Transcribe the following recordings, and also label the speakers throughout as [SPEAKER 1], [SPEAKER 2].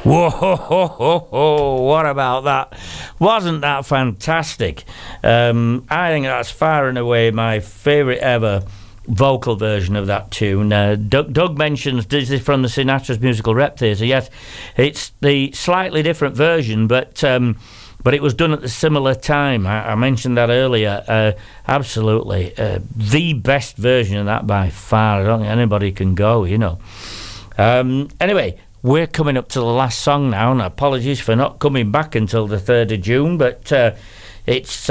[SPEAKER 1] Whoa, ho, ho, ho, ho. What about that? Wasn't that fantastic? I think that's far and away my favourite ever vocal version of that tune. Doug mentions this is from the Sinatra's Musical Rep Theatre. Yes, it's the slightly different version, but it was done at the similar time. I mentioned that earlier. Absolutely, the best version of that by far. I don't think anybody can go. Anyway. We're coming up to the last song now, and apologies for not coming back until the 3rd of June, but it's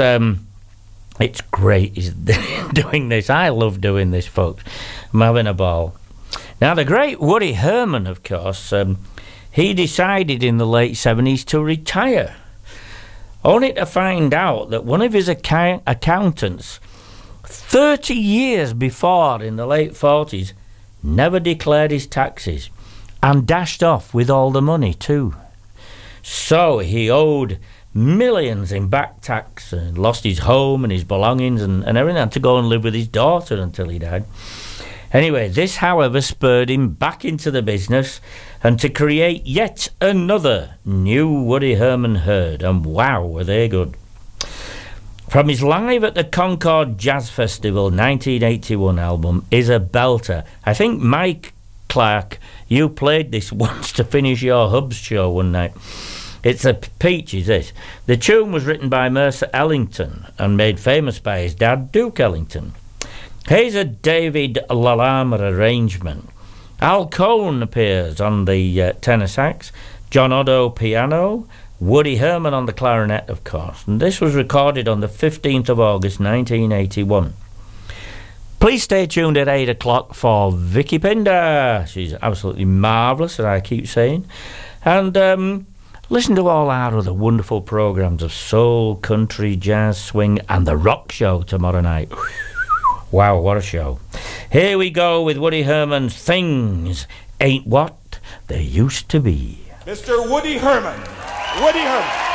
[SPEAKER 1] great doing this. I love doing this, folks. I'm having a ball. Now, the great Woody Herman, of course, he decided in the late 70s to retire, only to find out that one of his accountants, 30 years before, in the late 40s, never declared his taxes. And dashed off with all the money too. So he owed millions in back tax and lost his home and his belongings and everything. Had to go and live with his daughter until he died. Anyway, this, however, spurred him back into the business and to create yet another new Woody Herman herd. And wow, were they good. From his Live at the Concord Jazz Festival 1981 album is a belter. I think Mike Clark, you played this once to finish your Hubs show one night. It's a peach, is this. The tune was written by Mercer Ellington and made famous by his dad, Duke Ellington. Here's a David Lalama arrangement. Al Cohn appears on the tenor sax, John Otto piano, Woody Herman on the clarinet, of course. And this was recorded on the 15th of August 1981. Please stay tuned at 8 o'clock for Vicky Pinder. She's absolutely marvellous, as I keep saying. And listen to all our other wonderful programmes of soul, country, jazz, swing, and the rock show tomorrow night. Wow, what a show. Here we go with Woody Herman's Things Ain't What They Used to Be.
[SPEAKER 2] Mr. Woody Herman. Woody Herman.